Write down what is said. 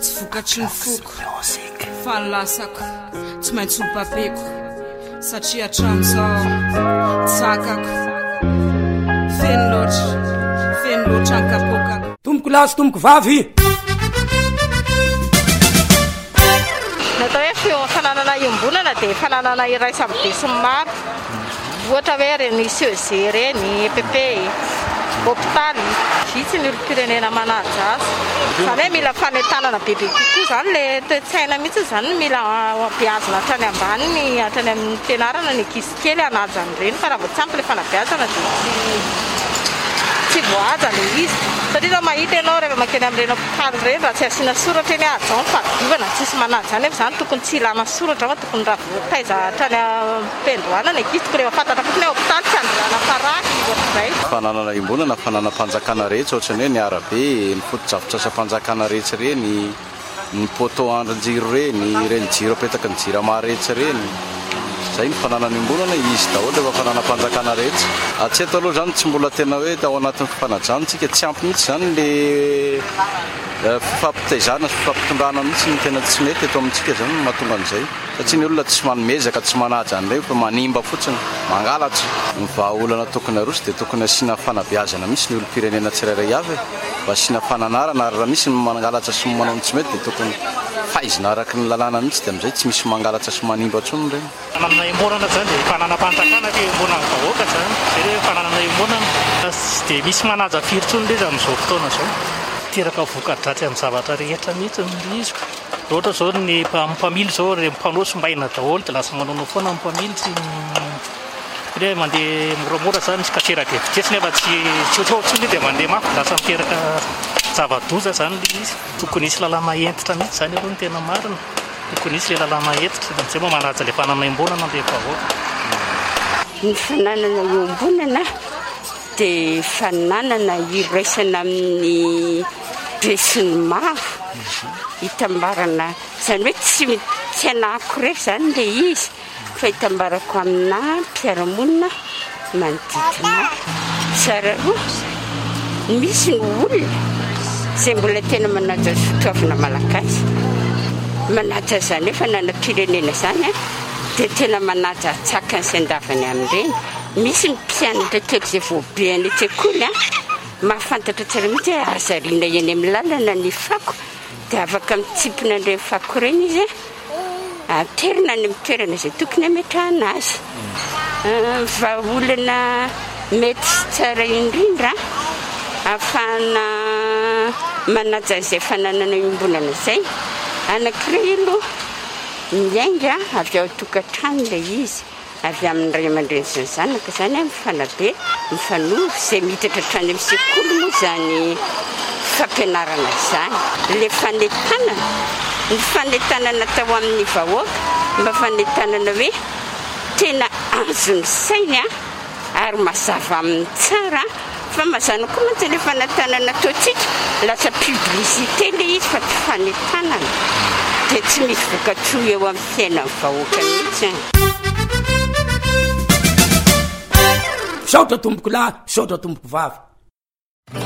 tsy vokatry ny foko fa nylasako tsy maintsy hopapeko satria hatramizao tsakako feno loatra ankapokako tomboko lasy tomboko vavy natao hoe fananana iombonana dia fananana iray samy be sy maro ohatra hoe reny CEG reny EPP hôpitaly vitsy ny olo-pirenena manaja azy zany hoe mila fanetanana bebe kokoa zany le toe-tsaina mihitsy zany mila beazana hatrany ambaniny hatrany amin'ny fianarana ny ankizy kely hanajany reny fa raha vao tsy ampy le fanabeazana dia tsy voaja le izy satria raha mahita ianao rehefa makeny amin'ireny hôpitaly reny raha tsy asiana soratra eny aja ny fadiovana tsisy manaja any zany tokony tsy ilana soratra fa tokony raha voataiza hatrany ampendohana ny ankizy tokony efa fantatra fotsiny hoe hôpitaly tsy androana paraky ohatr'izay fananana imbonana fananam-panjakana rehetra ohatrany hoe ny arabe ny foto-drafitrasa-panjakana rehetra reny ny poto andron-jiro reny jiro apetaka ny jirama rehetra reny zay ny fananana imbonana izy daholo efa fananam-panjakana rehetra tsy ato aloha zany tsy mbola tena hoe ao anatin'ny fifanajanontsika tsy ampy mihitsy zany le fifampitaizana sy fifampitondrana mihitsy ny tena tsy mety eto amintsika zany mahatonga an'izay satria ny olona tsy manomezaka tsy manaja an'ilay fa manimba fotsiny mangalatra ny vahaolana tokony arosy dia tokony asiana fanabeazana misy ny olo-pirenena tsirairay avy mba asiana fananarana ary raha misy ny mangalatra sy manao tsy mety dia tokony faizina araky ny lalàna mihitsy dia amin'izay tsy misy mangalatra sy manimba ntsony reny fananana imbonana zany dia fananam-panjakana dia imbonana vahoaka zany zay hoe fananana imbonana tsy dia misy manaja firy ntsony le amin'izao fotoana zao teraka voka-dratsy amin'ny zavatra rehetra mihitsy iziko ohatra zao ny mpamily zao mpanosombaina daholo dia lasa manao foana ny mpamily tsy hoe mandeha moramora zany misy kateraka evitetsy nefa tsy ohatsiny dia mandeha mafy lasa miteraka zava-doza zany le izy tokony isy lalàna entitra mihitsy zany aloha ny tena marina tokony isy le lalàna entitra amin'izay moa manaja le fanana imbonana le vahoaka ny fananana iombonana dia fananana iraisana amin'ny be sy ny maro hitambarana zany hoe tsy anahako rery zany le izy fa hitambarako amina mpiaramonina manodidina tsara roa misy ny olona zay mbola tena manaja fitoavana malagasy manaja zany hoe fananam-pirenena zany dia tena manaja tsakany sy andavany amin'ireny misy ny mpianatra kely zay voabe any an-tsekoly mahafantatra tsara mihitsy hoe azariana eny amin'ny lalana ny fako dia afaka mitsipina an'ireny fako ireny izy aterina ny mitoerana izay tokony hametrahana azy vahaolana mety sy tsara indrindra ahafahana manaja izay fananana iombonana izay anankiray aloha miainga avy ao tokantrano ilay izy avy amin'ny ray aman-dreny sy ny zanaka zany mifanabe mifanovo izay miditra hatrany amin'ny sekoly moa zany fampianarana izany le fanetanana ny fanetanana tao amin'ny vahoaka mba fanetanana hoe tena azo ny sainy ary mazava amin'ny tsara fa mazana koa mantsy le fanetanana ataontsika lasa publicité le izy fa tsy fanetanana dia tsy misy voka-tsoa eo amin'ny fiainan'ny vahoaka mihitsy saotra tomboko lahy saotra tomboko vavy